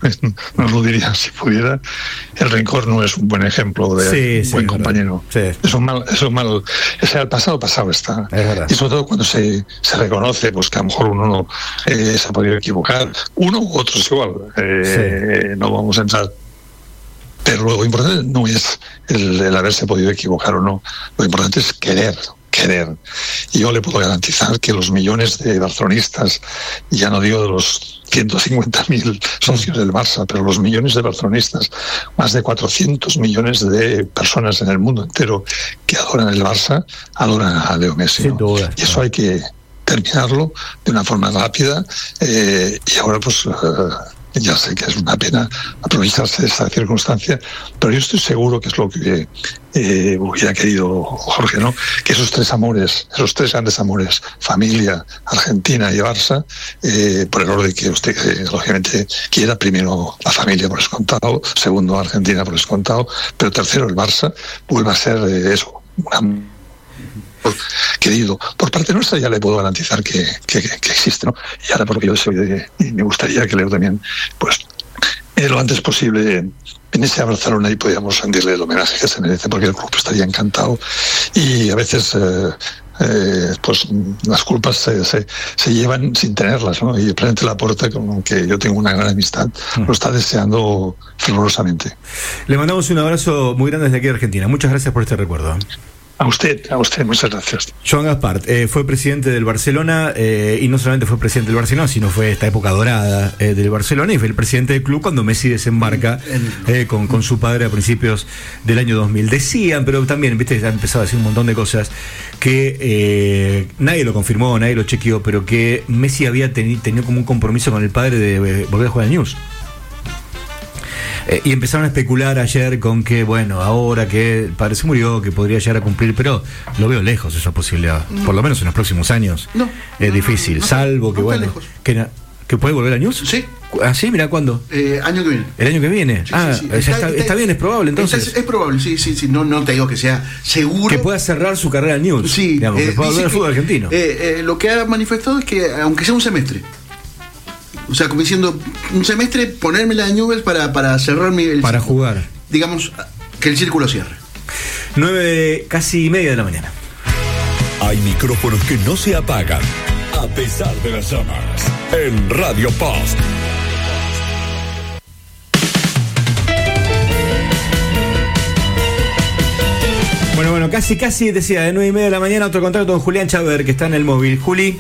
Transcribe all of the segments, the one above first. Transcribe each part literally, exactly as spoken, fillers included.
nos lo diría si pudiera. El rencor no es un buen ejemplo de sí, un sí, buen es compañero. Sí. Es un mal, es un mal, o sea, el pasado pasado está. Y sobre todo cuando se, se reconoce, pues que a lo mejor uno no eh, se ha podido equivocar, uno u otro es igual. Eh, sí. No vamos a entrar. Pero lo importante no es el, el haberse podido equivocar o no. Lo importante es querer. querer. Y yo le puedo garantizar que los millones de barcelonistas, ya no digo de los ciento cincuenta mil socios del Barça, pero los millones de barcelonistas, más de cuatrocientos millones de personas en el mundo entero que adoran el Barça, adoran a Leo Messi. Sin ¿no? duda. Y eso hay que terminarlo de una forma rápida. Eh, y ahora pues... Uh, ya sé que es una pena aprovecharse de esta circunstancia, pero yo estoy seguro que es lo que eh, hubiera querido Jorge, ¿no? Que esos tres amores, esos tres grandes amores, familia, Argentina y Barça, eh, por el orden que usted eh, lógicamente quiera, primero la familia por descontado, segundo Argentina por descontado, pero tercero el Barça, vuelva a ser eh, eso, una querido. Por parte nuestra ya le puedo garantizar que, que, que existe, ¿no? Y ahora porque yo soy de, y me gustaría que Leo también, pues, eh, lo antes posible viniese a Barcelona y podíamos rendirle el homenaje que se merece, porque el club estaría encantado. Y a veces eh, eh, pues las culpas se, se, se llevan sin tenerlas, ¿no? Y frente a la puerta, con que yo tengo una gran amistad, lo está deseando fervorosamente. Le mandamos un abrazo muy grande desde aquí de Argentina. Muchas gracias por este recuerdo. A usted, a usted, muchas gracias. Joan Gaspart eh, fue presidente del Barcelona eh, y no solamente fue presidente del Barcelona, sino fue esta época dorada eh, del Barcelona y fue el presidente del club cuando Messi desembarca eh, con, con su padre a principios del año dos mil. Decían, pero también, viste, ya han empezado a decir un montón de cosas, que eh, nadie lo confirmó, nadie lo chequeó, pero que Messi había teni- tenido como un compromiso con el padre de eh, volver a jugar al News. Eh, y empezaron a especular ayer con que, bueno, ahora que el padre se murió, que podría llegar a cumplir, pero lo veo lejos esa posibilidad, no. Por lo menos en los próximos años. No. Es difícil, no, no, salvo que, no bueno, que, na- que puede volver a News. Sí. ¿Ah, sí? Mirá, ¿cuándo? Eh, año que viene. ¿El año que viene? Sí, ah, sí, sí. Ya está, está, está bien, es probable entonces. Es, es probable, sí, sí, sí. No, no te digo que sea seguro. Que pueda cerrar su carrera en News. Sí. Digamos, eh, que pueda volver al fútbol argentino. Eh, eh, lo que ha manifestado es que, aunque sea un semestre, o sea, como diciendo, un semestre, ponerme la de Newell's para, para cerrar mi... El para círculo. jugar. Digamos, que el círculo cierre. Nueve, casi media de la mañana. Hay micrófonos que no se apagan, a pesar de las llamas. En Radio Post. Bueno, bueno, casi, casi decía, de nueve y media de la mañana, otro contacto con Julián Chaver, que está en el móvil. Juli.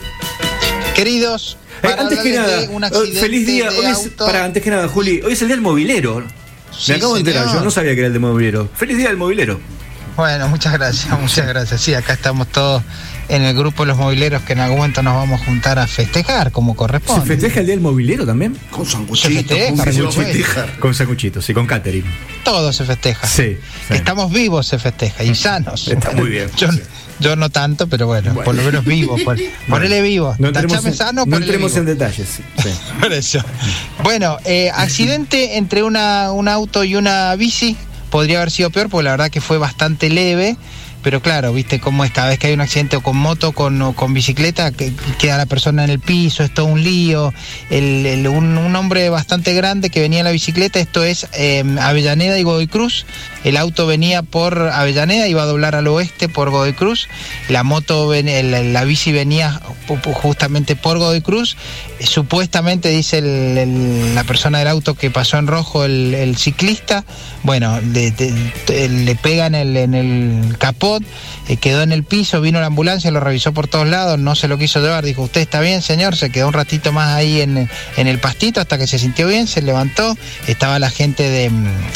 Queridos, Eh, antes que nada, feliz día. Hoy es, para, antes que nada, Juli, hoy es el día del mobilero. Sí, Me acabo de enterar, señor. yo no sabía que era el de mobilero. Feliz día del mobilero. Bueno, muchas gracias, muchas gracias. Sí, acá estamos todos en el grupo de los mobileros que en algún momento nos vamos a juntar a festejar como corresponde. ¿Se festeja el día del mobilero también? Con Se sanguchito. festeja, con por queso, supuesto. festeja. Con sanguchitos y con catering. Todo se festeja. Sí, sí. Que estamos vivos se festeja y sanos. Está muy bien. Yo, yo no tanto, pero bueno, Bueno. por lo menos vivo. Por, ponele vivo. No entremos, Tachame en, sano, no ponele entremos vivo. en detalles. Sí. Por eso. Bueno, eh, accidente entre una, un auto y una bici. Podría haber sido peor, porque la verdad que fue bastante leve. Pero claro, viste cómo es, cada vez que hay un accidente o con moto con, o con bicicleta, que queda la persona en el piso, es todo un lío. El, el, un, un hombre bastante grande que venía en la bicicleta, esto es eh, Avellaneda y Godoy Cruz. El auto venía por Avellaneda, iba a doblar al oeste por Godoy Cruz. La moto, ven, el, la bici venía justamente por Godoy Cruz. Supuestamente dice el, el, la persona del auto que pasó en rojo, el, el ciclista, bueno, le, le, le pega en el, en el capó. Eh, quedó en el piso, vino la ambulancia, lo revisó por todos lados, no se lo quiso llevar, dijo, ¿usted está bien, señor? Se quedó un ratito más ahí en, en el pastito hasta que se sintió bien, se levantó, estaba la gente de,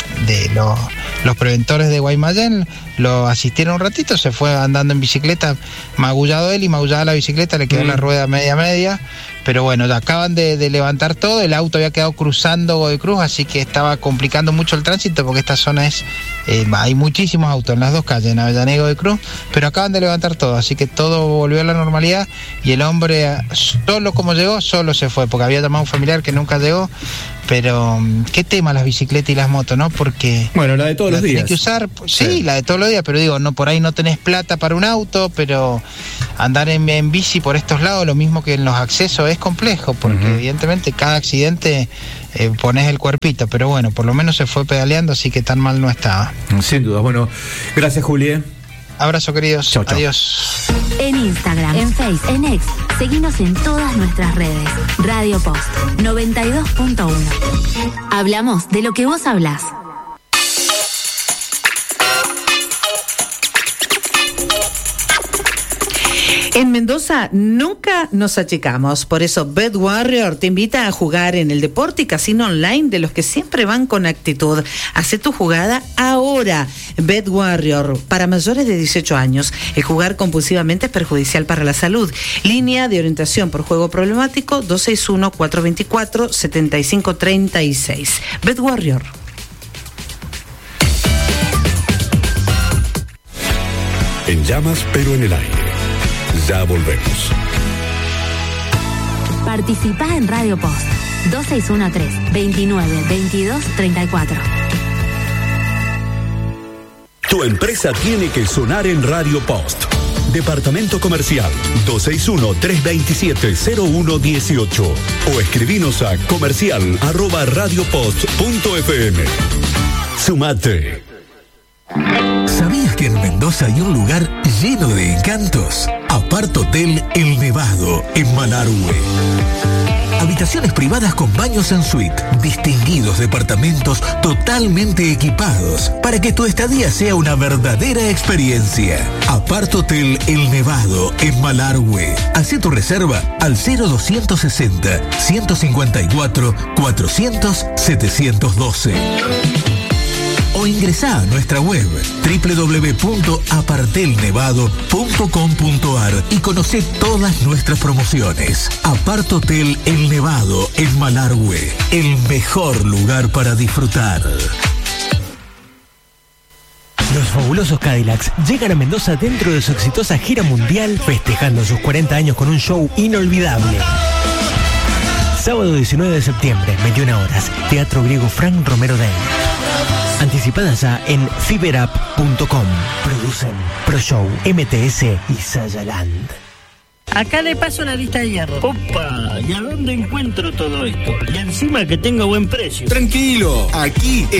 de los, los preventores de Guaymallén, lo asistieron un ratito, se fue andando en bicicleta, magullado él y magullada la bicicleta, le quedó mm. la rueda media media, pero bueno, ya acaban de, de levantar todo, el auto había quedado cruzando Godoy Cruz, así que estaba complicando mucho el tránsito porque esta zona es, eh, hay muchísimos autos en las dos calles, en Avellaneda y Godoy Cruz, pero acaban de levantar todo, así que todo volvió a la normalidad y el hombre, solo como llegó, solo se fue, porque había llamado a un familiar que nunca llegó, Pero qué tema las bicicletas y las motos, ¿no? Porque bueno, la de todos los días. Tenés que usar, pues, sí, sí, la de todos los días, pero digo, no, por ahí no tenés plata para un auto, pero andar en, en bici por estos lados, lo mismo que en los accesos, es complejo, porque uh-huh. evidentemente cada accidente eh, pones el cuerpito, pero bueno, por lo menos se fue pedaleando, así que tan mal no estaba. Sin duda. Bueno, gracias, Juli. Abrazo, queridos. Chau, chau. Adiós. En Instagram, en Facebook, en X, seguinos en todas nuestras redes. Radio Post noventa y dos punto uno. Hablamos de lo que vos hablás. En Mendoza nunca nos achicamos, por eso BetWarrior te invita a jugar en el deporte y casino online de los que siempre van con actitud. Hacé tu jugada ahora. BetWarrior, para mayores de dieciocho años. El jugar compulsivamente es perjudicial para la salud. Línea de orientación por juego problemático dos seis uno, cuatro dos cuatro, siete cinco tres seis. BetWarrior. En llamas pero en el aire. Ya volvemos. Participá en Radio Post dos seis uno tres, veintinueve, veintidós, treinta y cuatro. Tu empresa tiene que sonar en Radio Post. Departamento Comercial dos seis uno, tres dos siete, cero uno uno ocho o escribinos a comercial arroba radiopost punto f m. Sumate. ¿Sabías que en Mendoza hay un lugar lleno de encantos? Apart Hotel El Nevado, en Malargüe. Habitaciones privadas con baños en suite, distinguidos departamentos totalmente equipados para que tu estadía sea una verdadera experiencia. Apart Hotel El Nevado, en Malargüe. Hacé tu reserva al cero doscientos sesenta, ciento cincuenta y cuatro, cuatrocientos, setecientos doce. O ingresá a nuestra web doble u doble u doble u punto apartelnevado punto com punto a r y conocé todas nuestras promociones. Apart Hotel El Nevado, en Malargüe, el mejor lugar para disfrutar. Los fabulosos Cadillacs llegan a Mendoza dentro de su exitosa gira mundial, festejando sus cuarenta años con un show inolvidable. Sábado diecinueve de septiembre, veintiuna horas, Teatro Griego Frank Romero Day. Anticipadas ya en fiberup punto com. Producen ProShow, M T S y Sayaland. Acá le paso la lista de hierro. Opa, ¿y a dónde encuentro todo esto? Y encima que tenga buen precio. Tranquilo, aquí